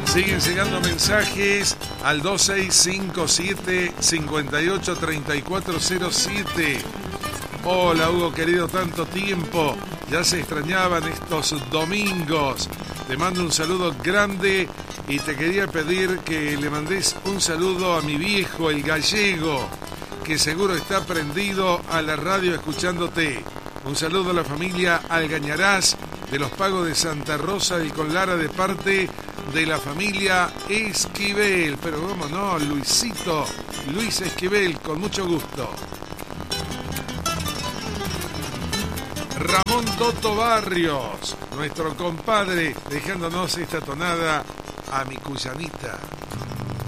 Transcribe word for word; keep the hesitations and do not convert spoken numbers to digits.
Siguen llegando mensajes al dos seis cinco siete, cinco ocho, tres cuatro cero siete. Hola Hugo querido, tanto tiempo, ya se extrañaban estos domingos. Te mando un saludo grande y te quería pedir que le mandes un saludo a mi viejo, el gallego, que seguro está prendido a la radio escuchándote. Un saludo a la familia Algañarás de los Pagos de Santa Rosa del Conlara de parte de la familia Esquivel. Pero cómo no, Luisito, Luis Esquivel, con mucho gusto. Ramón Toto Barrios, nuestro compadre, dejándonos esta tonada a mi cuyanita.